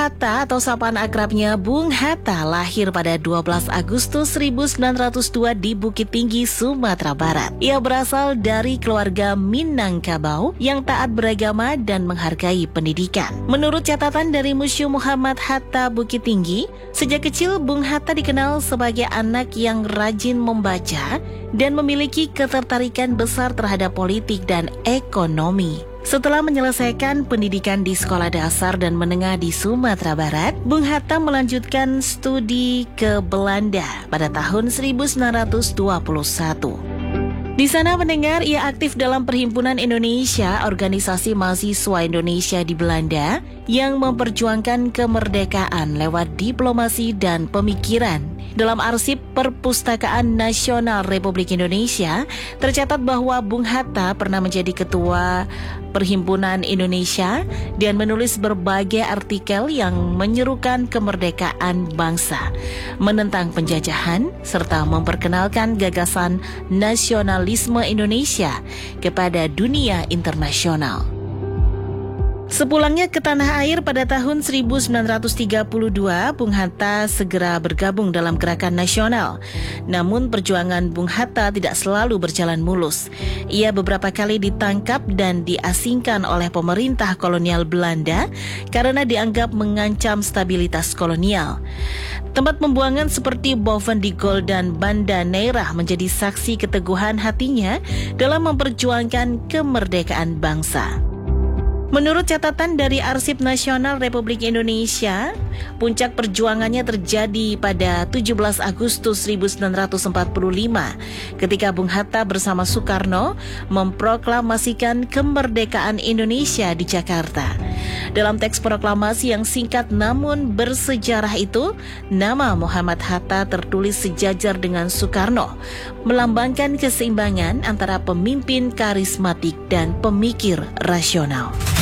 Hatta atau sapaan akrabnya Bung Hatta lahir pada 12 Agustus 1902 di Bukit Tinggi, Sumatera Barat. Ia berasal dari keluarga Minangkabau yang taat beragama dan menghargai pendidikan. Menurut catatan dari Museum Muhammad Hatta Bukit Tinggi, sejak kecil Bung Hatta dikenal sebagai anak yang rajin membaca dan memiliki ketertarikan besar terhadap politik dan ekonomi. Setelah menyelesaikan pendidikan di sekolah dasar dan menengah di Sumatera Barat, Bung Hatta melanjutkan studi ke Belanda pada tahun 1921. Di sana mendengar ia aktif dalam Perhimpunan Indonesia, organisasi mahasiswa Indonesia di Belanda yang memperjuangkan kemerdekaan lewat diplomasi dan pemikiran. Dalam arsip Perpustakaan Nasional Republik Indonesia, tercatat bahwa Bung Hatta pernah menjadi ketua Perhimpunan Indonesia dan menulis berbagai artikel yang menyerukan kemerdekaan bangsa, menentang penjajahan, serta memperkenalkan gagasan nasionalisme Indonesia kepada dunia internasional. Sepulangnya ke tanah air pada tahun 1932, Bung Hatta segera bergabung dalam gerakan nasional. Namun perjuangan Bung Hatta tidak selalu berjalan mulus. Ia beberapa kali ditangkap dan diasingkan oleh pemerintah kolonial Belanda karena dianggap mengancam stabilitas kolonial. Tempat pembuangan seperti Bovendigol dan Banda Neira menjadi saksi keteguhan hatinya dalam memperjuangkan kemerdekaan bangsa. Menurut catatan dari Arsip Nasional Republik Indonesia, puncak perjuangannya terjadi pada 17 Agustus 1945 ketika Bung Hatta bersama Soekarno memproklamasikan kemerdekaan Indonesia di Jakarta. Dalam teks proklamasi yang singkat namun bersejarah itu, nama Muhammad Hatta tertulis sejajar dengan Soekarno, melambangkan keseimbangan antara pemimpin karismatik dan pemikir rasional.